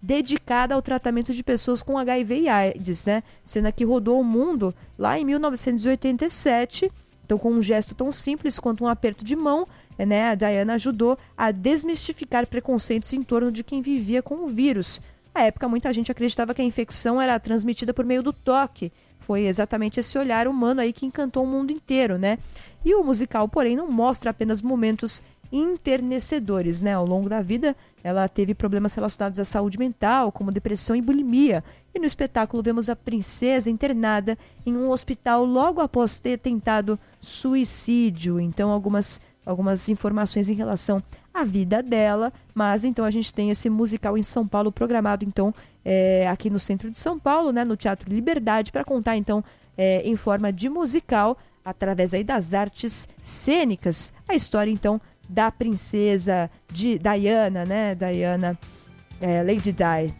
dedicada ao tratamento de pessoas com HIV e AIDS, né? Cena que rodou o mundo lá em 1987. Então, com um gesto tão simples quanto um aperto de mão, né, a Diana ajudou a desmistificar preconceitos em torno de quem vivia com o vírus. À época, muita gente acreditava que a infecção era transmitida por meio do toque. Foi exatamente esse olhar humano aí que encantou o mundo inteiro, né? E o musical, porém, não mostra apenas momentos enternecedores, né? Ao longo da vida, ela teve problemas relacionados à saúde mental, como depressão e bulimia. E no espetáculo vemos a princesa internada em um hospital logo após ter tentado suicídio. Então, algumas informações em relação à vida dela, mas então a gente tem esse musical em São Paulo programado então aqui no centro de São Paulo, né, no Teatro Liberdade, para contar então em forma de musical, através aí das artes cênicas, a história então da princesa de Diana, né, Lady Di.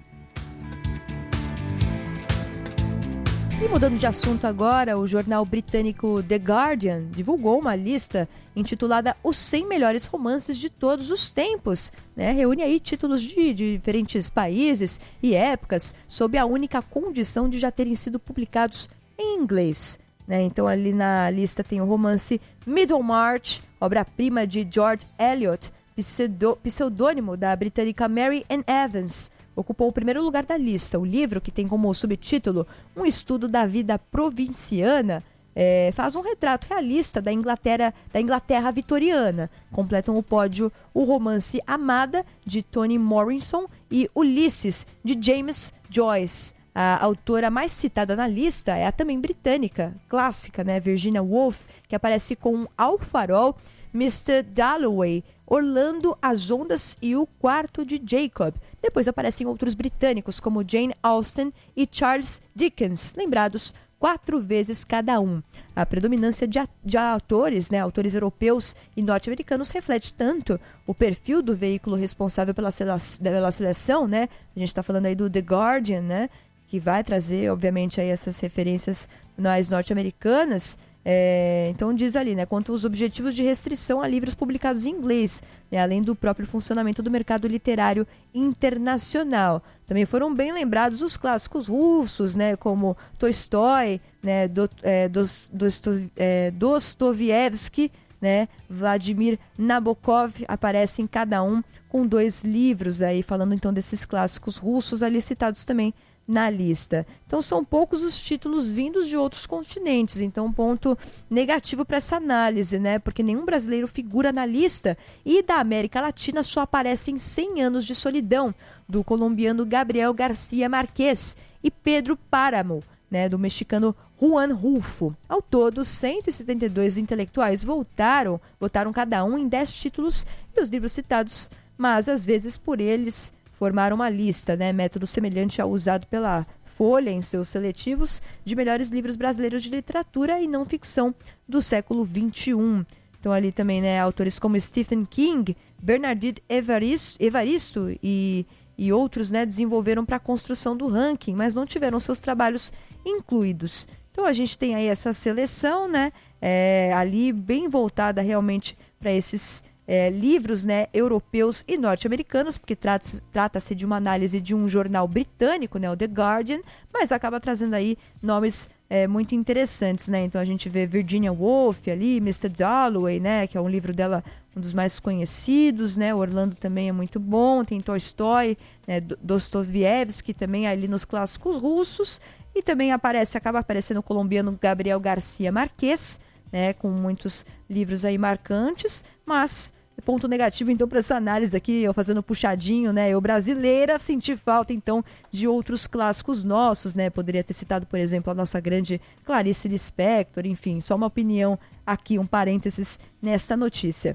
E mudando de assunto agora, o jornal britânico The Guardian divulgou uma lista intitulada Os 100 Melhores Romances de Todos os Tempos, né? Reúne aí títulos de diferentes países e épocas sob a única condição de já terem sido publicados em inglês, né? Então ali na lista tem o romance Middlemarch, obra-prima de George Eliot, pseudônimo da britânica Mary Ann Evans. Ocupou o primeiro lugar da lista. O livro, que tem como subtítulo Um Estudo da Vida Provinciana, faz um retrato realista da Inglaterra vitoriana. Completam o pódio o romance Amada, de Toni Morrison, e Ulisses, de James Joyce. A autora mais citada na lista é a também britânica, clássica, né, Virginia Woolf, que aparece com Ao Farol, Mr. Dalloway, Orlando, As Ondas e O Quarto de Jacob. Depois aparecem outros britânicos como Jane Austen e Charles Dickens, lembrados 4 vezes cada um. A predominância de autores, né, autores europeus e norte-americanos, reflete tanto o perfil do veículo responsável pela seleção, né? A gente está falando aí do The Guardian, né, que vai trazer, obviamente, aí essas referências mais norte-americanas. Então diz ali, né, quanto aos objetivos de restrição a livros publicados em inglês, né, além do próprio funcionamento do mercado literário internacional. Também foram bem lembrados os clássicos russos, né, como Tolstói, né, Dostoiévski, né, Vladimir Nabokov, aparecem cada um com 2 livros aí, falando então desses clássicos russos ali citados também na lista. Então são poucos os títulos vindos de outros continentes, então um ponto negativo para essa análise, né? Porque nenhum brasileiro figura na lista, e da América Latina só aparecem 100 Anos de Solidão, do colombiano Gabriel García Márquez, e Pedro Páramo, né, do mexicano Juan Rulfo. Ao todo, 172 intelectuais votaram cada um em 10 títulos, e os livros citados, mas às vezes por eles, formaram uma lista, né, método semelhante ao usado pela Folha em seus seletivos de melhores livros brasileiros de literatura e não ficção do século XXI. Então ali também, né, autores como Stephen King, Bernardine Evaristo e outros, né, desenvolveram para a construção do ranking, mas não tiveram seus trabalhos incluídos. Então a gente tem aí essa seleção, né, ali bem voltada realmente para esses livros, né, europeus e norte-americanos, porque trata-se de uma análise de um jornal britânico, né, o The Guardian, mas acaba trazendo aí nomes muito interessantes, né? Então a gente vê Virginia Woolf ali, Mr. Dalloway, né, que é um livro dela, um dos mais conhecidos, né? Orlando também é muito bom, tem Tolstói, né, Dostoiévski também ali nos clássicos russos, e também acaba aparecendo o colombiano Gabriel García Márquez, né, com muitos livros aí marcantes, mas ponto negativo então para essa análise aqui, eu fazendo puxadinho, né, eu brasileira senti falta então de outros clássicos nossos, né, poderia ter citado, por exemplo, a nossa grande Clarice Lispector, enfim, só uma opinião aqui, um parênteses nesta notícia.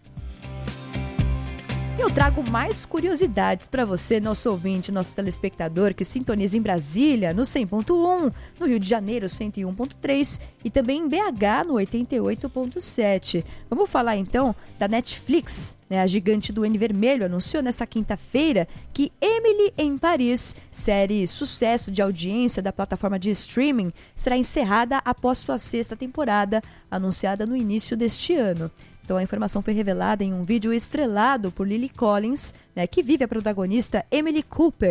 Eu trago mais curiosidades para você, nosso ouvinte, nosso telespectador que sintoniza em Brasília, no 100.1, no Rio de Janeiro, 101.3 e também em BH, no 88.7. Vamos falar então da Netflix, né? A gigante do N Vermelho anunciou nesta quinta-feira que Emily em Paris, série sucesso de audiência da plataforma de streaming, será encerrada após sua 6ª temporada, anunciada no início deste ano. Então a informação foi revelada em um vídeo estrelado por Lily Collins, né, que vive a protagonista Emily Cooper,